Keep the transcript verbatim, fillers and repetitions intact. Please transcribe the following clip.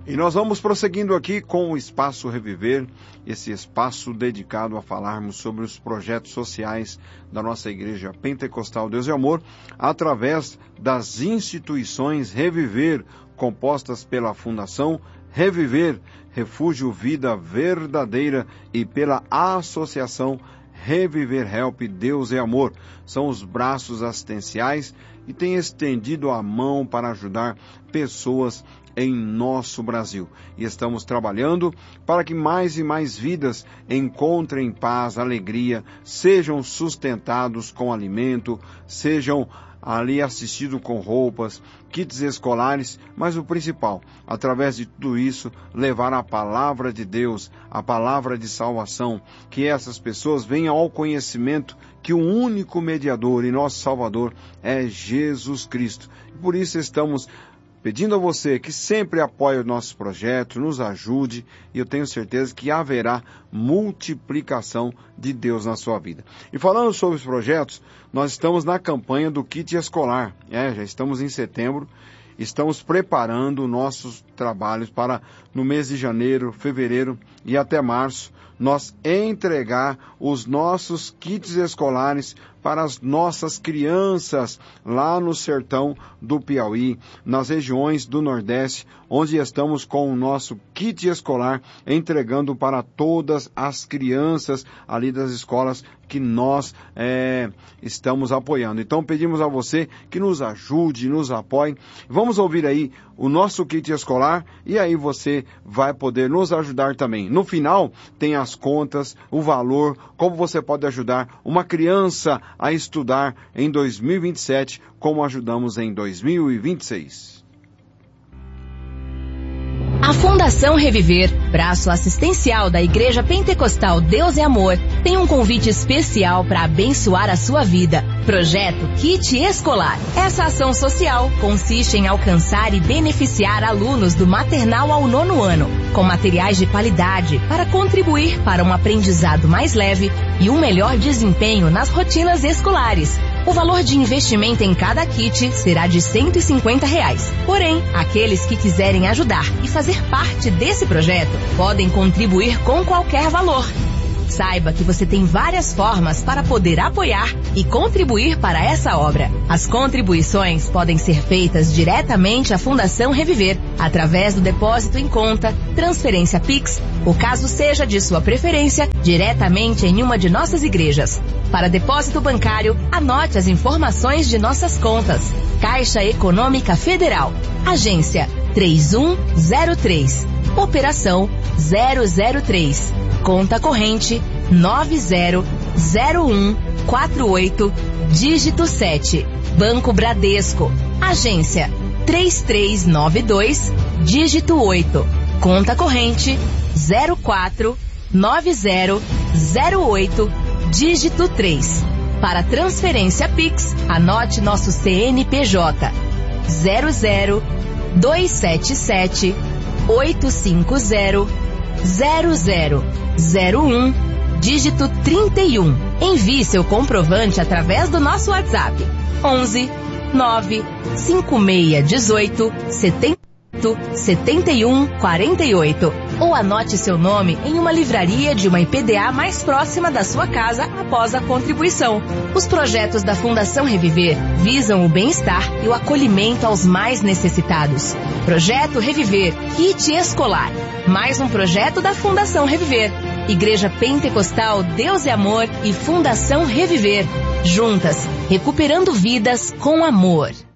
E nós vamos prosseguindo aqui com o Espaço Reviver, esse espaço dedicado a falarmos sobre os projetos sociais da nossa Igreja Pentecostal Deus e Amor, através das instituições Reviver, compostas pela Fundação Reviver, Refúgio Vida Verdadeira, e pela Associação Reviver Help Deus e Amor. São os braços assistenciais e tem estendido a mão para ajudar pessoas em nosso Brasil. E estamos trabalhando para que mais e mais vidas encontrem paz, alegria, sejam sustentados com alimento, sejam ali assistidos com roupas, kits escolares, mas o principal, através de tudo isso, levar a palavra de Deus, a palavra de salvação, que essas pessoas venham ao conhecimento que o único mediador e nosso Salvador é Jesus Cristo. E por isso estamos pedindo a você que sempre apoie o nosso projeto, nos ajude, e eu tenho certeza que haverá multiplicação de Deus na sua vida. E falando sobre os projetos, nós estamos na campanha do kit escolar. É, já estamos em setembro, estamos preparando nossos trabalhos para, no mês de janeiro, fevereiro e até março, nós entregar os nossos kits escolares para as nossas crianças lá no sertão do Piauí, nas regiões do Nordeste, onde estamos com o nosso kit escolar entregando para todas as crianças ali das escolas que nós é, estamos apoiando. Então pedimos a você que nos ajude, nos apoie. Vamos ouvir aí o nosso kit escolar e aí você vai poder nos ajudar também. No final tem as contas, o valor, como você pode ajudar uma criança a estudar em dois mil e vinte e sete, como ajudamos em dois mil e vinte e seis. A Fundação Reviver, braço assistencial da Igreja Pentecostal Deus e Amor, tem um convite especial para abençoar a sua vida. Projeto Kit Escolar. Essa ação social consiste em alcançar e beneficiar alunos do maternal ao nono ano, com materiais de qualidade para contribuir para um aprendizado mais leve e um melhor desempenho nas rotinas escolares. O valor de investimento em cada kit será de cento e cinquenta reais. Porém, aqueles que quiserem ajudar e fazer parte desse projeto podem contribuir com qualquer valor. Saiba que você tem várias formas para poder apoiar e contribuir para essa obra. As contribuições podem ser feitas diretamente à Fundação Reviver, através do depósito em conta, transferência Pix, ou caso seja de sua preferência, diretamente em uma de nossas igrejas. Para depósito bancário, anote as informações de nossas contas. Caixa Econômica Federal, agência três um zero três, operação zero zero três. Conta corrente nove zero zero um quatro oito, dígito sete. Banco Bradesco. Agência três três nove dois, dígito oito. Conta corrente zero quatro nove zero zero oito, dígito três. Para transferência Pix, anote nosso C N P J zero zero dois sete sete oito cinco zero zero zero zero um, dígito trinta e um. Envie seu comprovante através do nosso WhatsApp onze nove cinco seis um oito sete um quatro oito ou anote seu nome em uma livraria de uma I P D A mais próxima da sua casa após a contribuição. Os projetos da Fundação Reviver visam o bem-estar e o acolhimento aos mais necessitados. Projeto Reviver, Kit Escolar. Mais um projeto da Fundação Reviver. Igreja Pentecostal Deus e Amor e Fundação Reviver. Juntas, recuperando vidas com amor.